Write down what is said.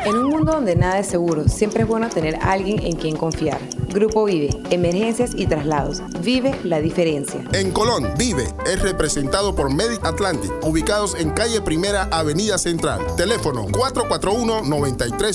En un mundo donde nada es seguro, siempre es bueno tener a alguien en quien confiar. Grupo Vive, emergencias y traslados. Vive la diferencia. En Colón, Vive es representado por Medic Atlantic, ubicados en calle Primera, Avenida Central. Teléfono 441-93